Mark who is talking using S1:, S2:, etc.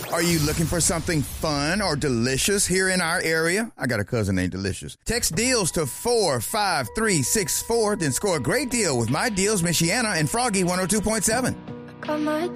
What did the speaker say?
S1: Are you looking for something fun or delicious here in our area? I got a cousin named Delicious. Text deals to 45364, then score a great deal with My Deals Michiana and Froggy 102.7.
S2: Got my